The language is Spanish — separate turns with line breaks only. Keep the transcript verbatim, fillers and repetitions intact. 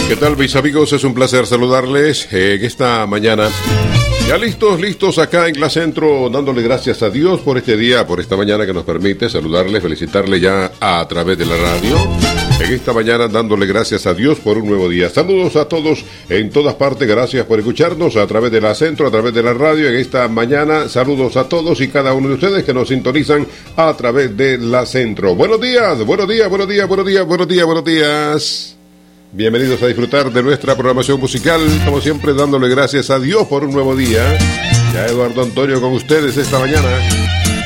¿Qué tal, mis amigos? Es un placer saludarles en esta mañana. Ya listos, listos acá en Glacentro, dándole gracias a Dios por este día, por esta mañana que nos permite saludarle, felicitarle ya a través de la radio. En esta mañana dándole gracias a Dios por un nuevo día. Saludos a todos en todas partes, gracias por escucharnos a través de la Centro, a través de la radio. En esta mañana saludos a todos y cada uno de ustedes que nos sintonizan a través de la Centro. Buenos días, buenos días, buenos días, buenos días, buenos días, buenos días. Bienvenidos a disfrutar de nuestra programación musical, como siempre dándole gracias a Dios por un nuevo día. Ya Eduardo Antonio con ustedes esta mañana.